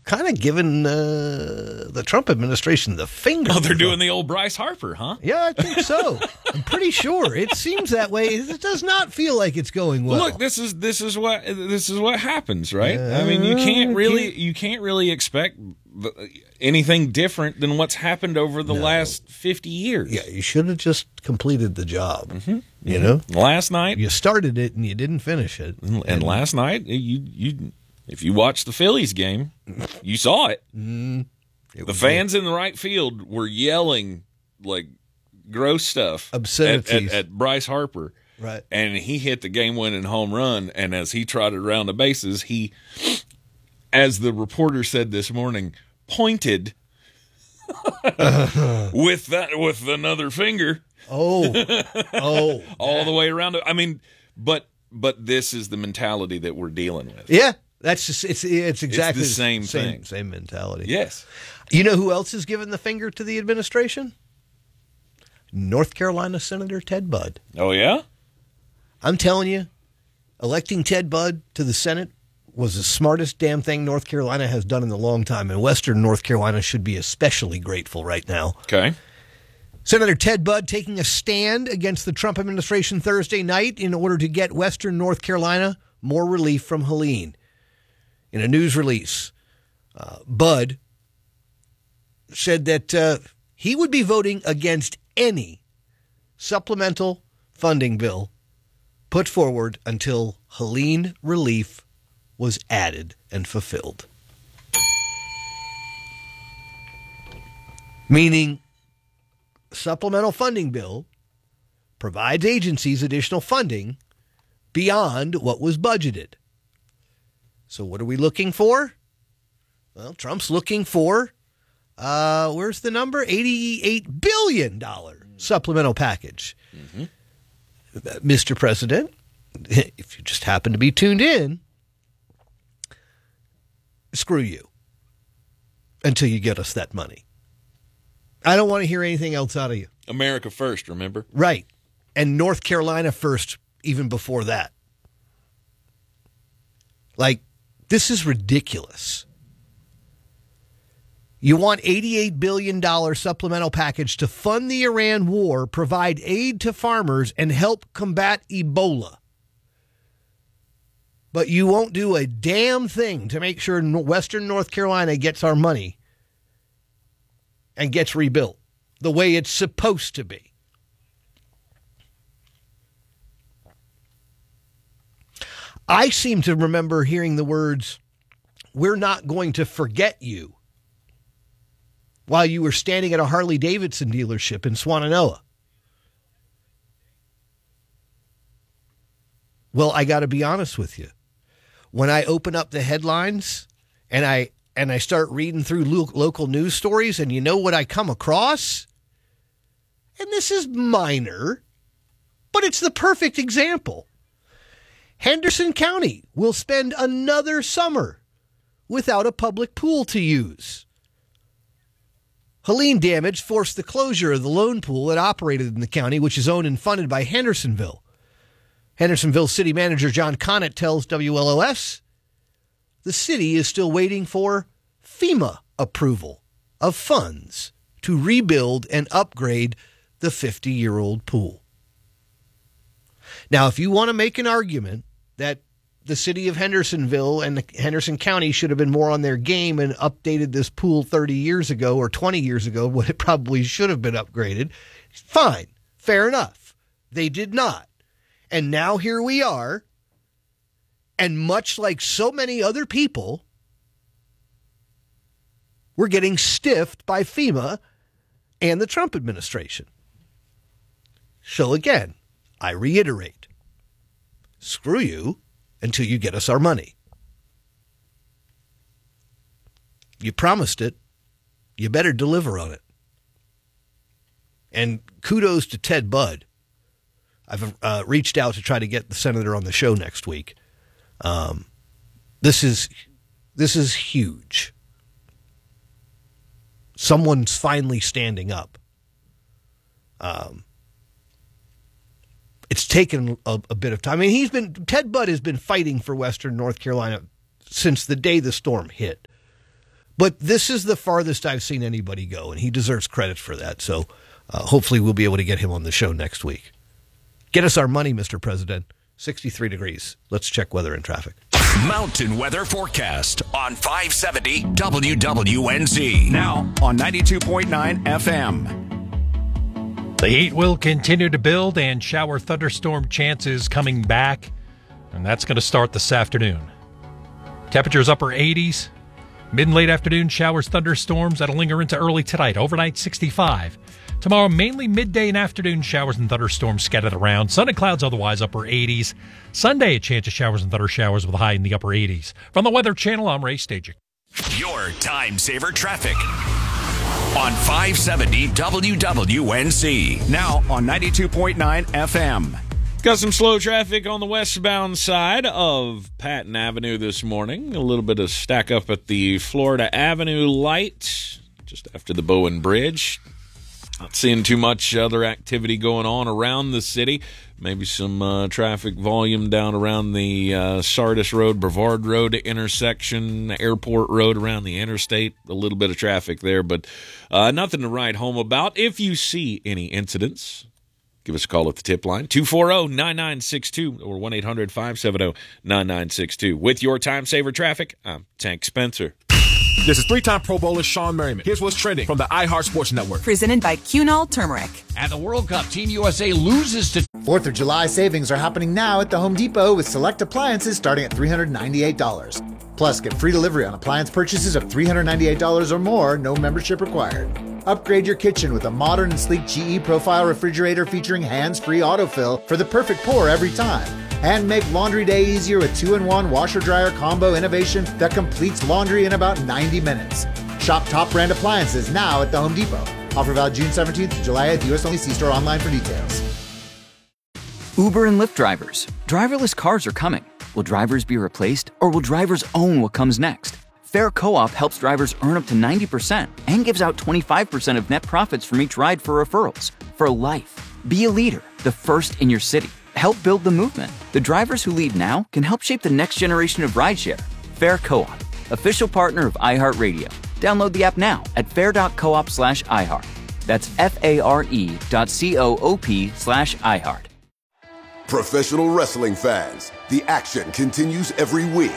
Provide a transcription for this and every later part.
kind of giving the Trump administration the finger. Oh, they're doing the old Bryce Harper, huh? Yeah, I think so. I'm pretty sure it seems that way. It does not feel like it's going well. Look, this is what happens, right? I mean, you can't really expect anything different than what's happened over the last 50 years. Yeah, you should have just completed the job. Mm-hmm. You know, last night you started it and you didn't finish it. And last night you if you watched the Phillies game, you saw it. The fans in the right field were yelling like gross stuff, obscenities at Bryce Harper. Right. And he hit the game-winning home run, and as he trotted around the bases, he, as the reporter said this morning, pointed with another finger. All the way around it. I mean, but this is the mentality that we're dealing with. Yeah. That's just it's exactly the same thing. Same mentality. Yes. You know who else has given the finger to the administration? North Carolina Senator Ted Budd. Oh, yeah? I'm telling you, electing Ted Budd to the Senate was the smartest damn thing North Carolina has done in a long time, and Western North Carolina should be especially grateful right now. Okay. Senator Ted Budd taking a stand against the Trump administration Thursday night in order to get Western North Carolina more relief from Helene. In a news release, Budd said that he would be voting against any supplemental funding bill put forward until Helene relief was added and fulfilled. Meaning, supplemental funding bill provides agencies additional funding beyond what was budgeted. So what are we looking for? Well, Trump's looking for, where's the number? $88 billion supplemental package. Mm-hmm. Mr. President, if you just happen to be tuned in, screw you until you get us that money. I don't want to hear anything else out of you. America first, remember? Right. And North Carolina first, even before that. Like, this is ridiculous. You want $88 billion supplemental package to fund the Iran war, provide aid to farmers, and help combat Ebola. But you won't do a damn thing to make sure Western North Carolina gets our money and gets rebuilt the way it's supposed to be. I seem to remember hearing the words, "We're not going to forget you," while you were standing at a Harley-Davidson dealership in Swannanoa. Well, I got to be honest with you. When I open up the headlines and I start reading through local news stories, and you know what I come across? And this is minor, but it's the perfect example. Henderson County will spend another summer without a public pool to use. Helene damage forced the closure of the lone pool that operated in the county, which is owned and funded by Hendersonville. Hendersonville City Manager John Connett tells WLOS the city is still waiting for FEMA approval of funds to rebuild and upgrade the 50-year-old pool. Now, if you want to make an argument that the city of Hendersonville and Henderson County should have been more on their game and updated this pool 30 years ago or 20 years ago, when it probably should have been upgraded, fine, fair enough. They did not. And now here we are. And much like so many other people, we're getting stiffed by FEMA and the Trump administration. So again, I reiterate, screw you until you get us our money. You promised it. You better deliver on it. And kudos to Ted Budd. I've reached out to try to get the senator on the show next week. This is huge. Someone's finally standing up. It's taken a bit of time. I mean, Ted Budd has been fighting for Western North Carolina since the day the storm hit. But this is the farthest I've seen anybody go, and he deserves credit for that. So hopefully we'll be able to get him on the show next week. Get us our money, Mr. President. 63 degrees. Let's check weather and traffic. Mountain weather forecast on 570 WWNZ. Now on 92.9 FM. The heat will continue to build and shower thunderstorm chances coming back, and that's going to start this afternoon. Temperatures upper 80s. Mid and late afternoon showers, thunderstorms that'll linger into early tonight. Overnight 65. Tomorrow mainly midday and afternoon showers and thunderstorms scattered around. Sun and clouds otherwise upper 80s. Sunday a chance of showers and thunder showers with a high in the upper 80s. From the Weather Channel, I'm Ray Staging. Your time saver traffic on 570 WWNZ. Now on 92.9 FM. Got some slow traffic on the westbound side of Patton Avenue this morning. A little bit of stack up at the Florida Avenue light just after the Bowen Bridge. Not seeing too much other activity going on around the city. Maybe some traffic volume down around the Sardis Road, Brevard Road intersection, Airport Road around the interstate. A little bit of traffic there, but nothing to write home about. If you see any incidents, give us a call at the tip line, 240-9962 or 1-800-570-9962. With your time saver traffic, I'm Tank Spencer. This is three-time Pro Bowler Sean Merriman. Here's what's trending from the iHeart Sports Network. Presented by Cunol Turmeric. At the World Cup, Team USA loses to... 4th of July savings are happening now at the Home Depot with select appliances starting at $398. Plus, get free delivery on appliance purchases of $398 or more, no membership required. Upgrade your kitchen with a modern and sleek GE Profile refrigerator featuring hands-free autofill for the perfect pour every time. And make laundry day easier with 2-in-1 washer-dryer combo innovation that completes laundry in about 90 minutes. Shop top brand appliances now at the Home Depot. Offer valid June 17th to July 8th. U.S. only. See store online for details. Uber and Lyft drivers. Driverless cars are coming. Will drivers be replaced, or will drivers own what comes next? Fair Co-op helps drivers earn up to 90% and gives out 25% of net profits from each ride for referrals. For life. Be a leader, the first in your city. Help build the movement. The drivers who lead now can help shape the next generation of rideshare. Fair Co-op, official partner of iHeartRadio. Download the app now at fair.coop/iHeart. That's FARE.coop/iHeart. Professional wrestling fans, the action continues every week.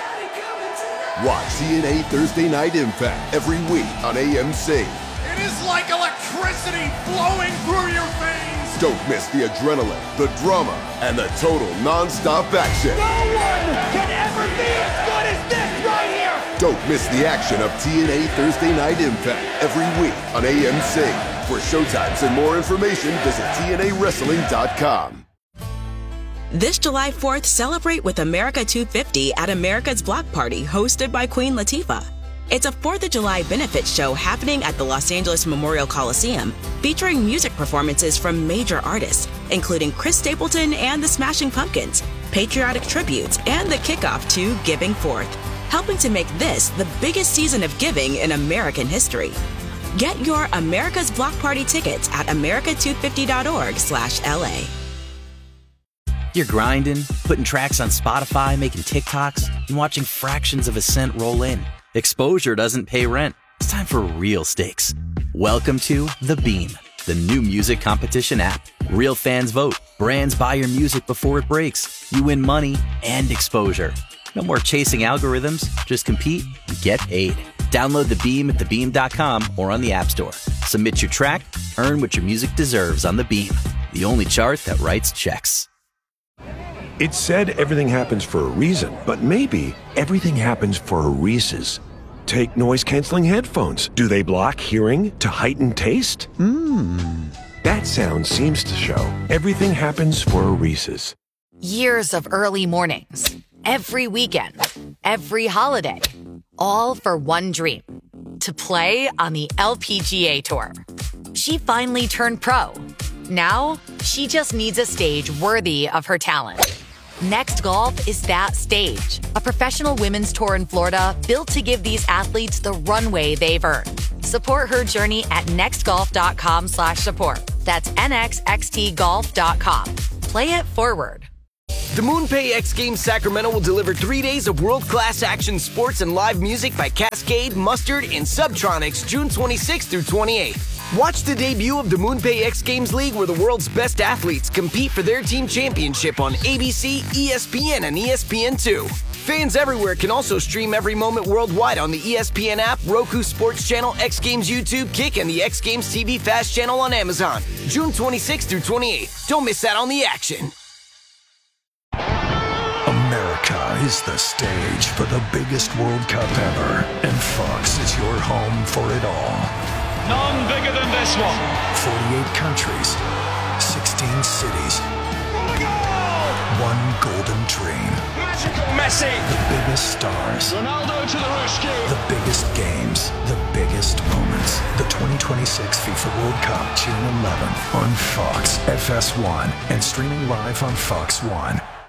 Watch TNA Thursday Night Impact every week on AMC. It is like electricity flowing through your veins. Don't miss the adrenaline, the drama, and the total non-stop action. No one can ever be as good as this right here. Don't miss the action of TNA Thursday Night Impact every week on AMC. For showtimes and more information, visit TNAWrestling.com. This July 4th, celebrate with America 250 at America's Block Party, hosted by Queen Latifah. It's a 4th of July benefit show happening at the Los Angeles Memorial Coliseum, featuring music performances from major artists, including Chris Stapleton and the Smashing Pumpkins, patriotic tributes, and the kickoff to Giving Forth, helping to make this the biggest season of giving in American history. Get your America's Block Party tickets at america250.org/LA. You're grinding, putting tracks on Spotify, making TikToks, and watching fractions of a cent roll in. Exposure doesn't pay rent. It's time for real stakes. Welcome to The Beam, the new music competition app. Real fans vote. Brands buy your music before it breaks. You win money and exposure. No more chasing algorithms. Just compete and get paid. Download The Beam at thebeam.com or on the App Store. Submit your track, earn what your music deserves on The Beam, the only chart that writes checks. It's said everything happens for a reason, but maybe everything happens for a Reese's. Take noise-canceling headphones. Do they block hearing to heighten taste? That sound seems to show everything happens for a Reese's. Years of early mornings, every weekend, every holiday, all for one dream, to play on the LPGA Tour. She finally turned pro. Now, she just needs a stage worthy of her talent. Next Golf is that stage. A professional women's tour in Florida built to give these athletes the runway they've earned. Support her journey at nextgolf.com/support. That's nxxtgolf.com. Play it forward. The MoonPay X Games Sacramento will deliver 3 days of world-class action sports and live music by Cascade, Mustard, and Subtronics June 26th through 28th. Watch the debut of the MoonPay X Games League, where the world's best athletes compete for their team championship on ABC, ESPN, and ESPN2. Fans everywhere can also stream every moment worldwide on the ESPN app, Roku Sports Channel, X Games YouTube, Kick, and the X Games TV Fast channel on Amazon. June 26th through 28th. Don't miss out on the action. America is the stage for the biggest World Cup ever, and Fox is your home for it all. None bigger than this one. 48 countries, 16 cities, one golden dream. Magical Messi. The biggest stars. Ronaldo to the rescue. The biggest games. The biggest moments. The 2026 FIFA World Cup, June 11th on Fox, FS1, and streaming live on Fox One.